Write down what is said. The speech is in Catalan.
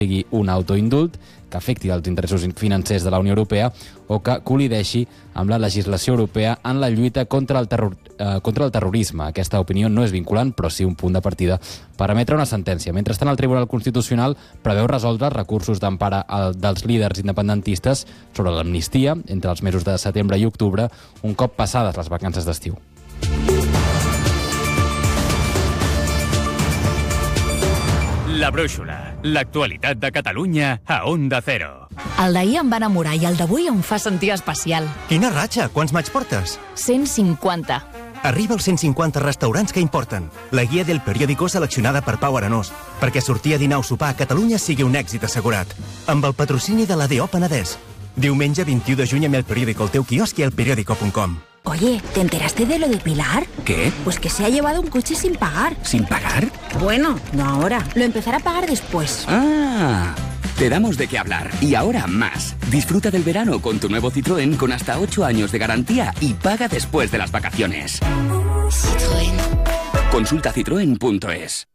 sigui un autoindult que afecti els interessos financers de la Unió Europea o que col·lideixi amb la legislació europea en la lluita contra el terrorisme. Aquesta opinió no és vinculant, però sí un punt de partida per emetre una sentència. Mentrestant, el Tribunal Constitucional preveu resoldre els recursos d'empara dels líders independentistes sobre l'amnistia entre els mesos de setembre i octubre, un cop passades les vacances d'estiu. La Brúixola, l'actualitat de Catalunya a Onda Cero. El d'ahir em va enamorar i el d'avui em fa sentir especial. Quina ratxa! Quants maig portes? 150. Arriba als 150 restaurants que importen. La guia del periòdico seleccionada per Pau Arenós, perquè sortir a dinar o sopar a Catalunya sigui un èxit assegurat. Amb el patrocini de l'ADO Penedès. Diumenge 21 de juny amb el periòdico al teu quiosc i al periódico.com. Oye, ¿te enteraste de lo de Pilar? ¿Qué? Pues que se ha llevado un coche sin pagar. ¿Sin pagar? Bueno, no ahora. Lo empezará a pagar después. ¡Ah! Te damos de qué hablar. Y ahora más. Disfruta del verano con tu nuevo Citroën con hasta 8 años de garantía y paga después de las vacaciones. Citroën. Consulta citroen.es.